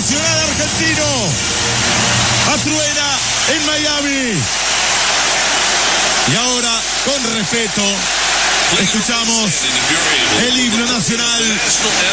nacional argentino atruena en Miami. Y ahora, con respeto, escuchamos el himno nacional